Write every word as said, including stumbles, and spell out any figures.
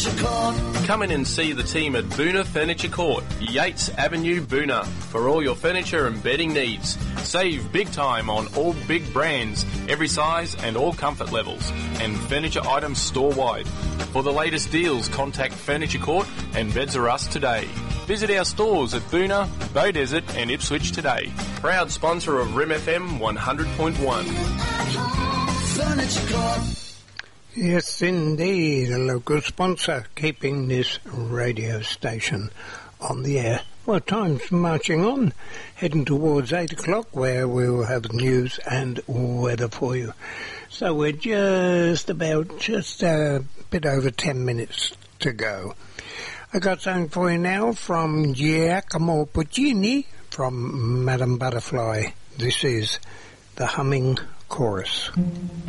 Furniture Court. Come in and see the team at Boona Furniture Court, Yates Avenue, Boona, for all your furniture and bedding needs. Save big time on all big brands, every size and all comfort levels, and furniture items store-wide. For the latest deals, contact Furniture Court and Beds R Us today. Visit our stores at Boona, Beaudesert and Ipswich today. Proud sponsor of R I M F M one hundred point one. Furniture Court. Yes, indeed, a local sponsor keeping this radio station on the air. Well, time's marching on, heading towards eight o'clock where we'll have news and weather for you. So we're just about, just a bit over ten minutes to go. I got something for you now from Giacomo Puccini from Madame Butterfly. This is the Humming Chorus.